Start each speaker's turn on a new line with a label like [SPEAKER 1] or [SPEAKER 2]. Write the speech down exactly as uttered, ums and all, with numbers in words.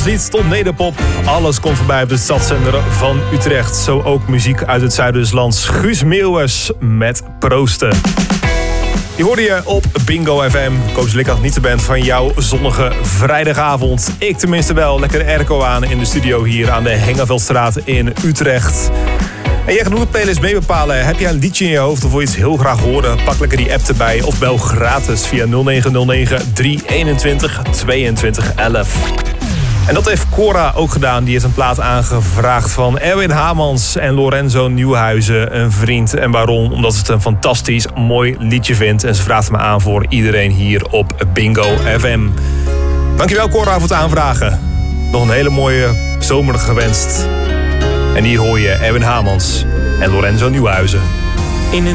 [SPEAKER 1] Stadslied tot nederpop. Alles komt voorbij op de stadszender van Utrecht. Zo ook muziek uit het zuiden des lands. Guus Meeuwers met Proosten. Die hoorde je op Bingo F M. Koos Likkert, niet de band van jouw zonnige vrijdagavond. Ik tenminste wel. Lekker airco aan in de studio hier aan de Hengeveldstraat in Utrecht. En jij gaat ook de playlist mee bepalen. Heb jij een liedje in je hoofd of wil je iets heel graag horen? Pak lekker die app erbij of bel gratis via nul negen nul negen drie eenentwintig tweeëntwintig elf. En dat heeft Cora ook gedaan. Die heeft een plaat aangevraagd van Erwin Hamans en Lorenzo Nieuwhuizen, een vriend. En waarom? Omdat ze het een fantastisch mooi liedje vindt. En ze vraagt me aan voor iedereen hier op Bingo F M. Dankjewel Cora voor het aanvragen. Nog een hele mooie zomer gewenst. En hier hoor je Erwin Hamans en Lorenzo Nieuwhuizen.